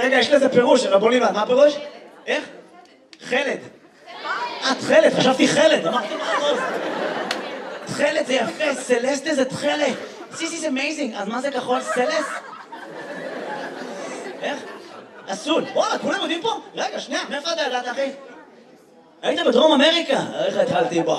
רגע, יש לזה פירוש, אבל בוא נלמד, מה הפירוש? איך? חלד. תכלת, חשבתי חלד, אמרתי מה הכל? תכלת זה יפה, סלסטה זה תכלת. This is amazing, אז מה זה כחול? סלס? איך? אסול. וואלה, כולם יודעים פה? רגע, שנייה, מאיפה אתה ידעת, אחי? היית בדרום אמריקה? איך התחלתי בו?